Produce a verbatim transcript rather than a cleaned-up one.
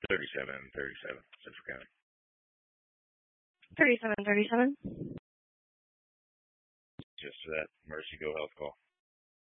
thirty-seven thirty-seven, Central County. thirty-seven thirty-seven. Just for that Mercy Go Health call.